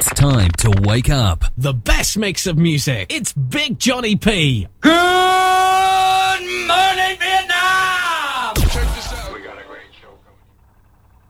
It's time to wake up. The best mix of music. It's Big Johnny P. Good